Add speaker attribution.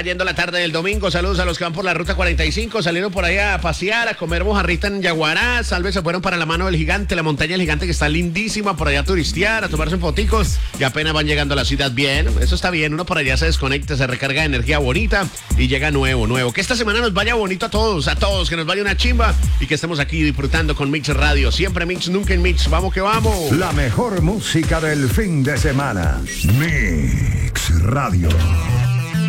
Speaker 1: Cayendo la tarde del domingo, saludos a los que van por la ruta 45, salieron por ahí a pasear, a comer mojarrita en Yaguará, tal vez se fueron para la mano del gigante, la montaña del gigante que está lindísima, por allá a turistear, a tomarse foticos y apenas van llegando a la ciudad. Bien, eso está bien, uno por allá se desconecta, se recarga de energía bonita y llega nuevo. Que esta semana nos vaya bonito a todos, que nos vaya una chimba y que estemos aquí disfrutando con Mix Radio. Siempre Mix, nunca en Mix. Vamos que vamos.
Speaker 2: La mejor música del fin de semana. Mix Radio.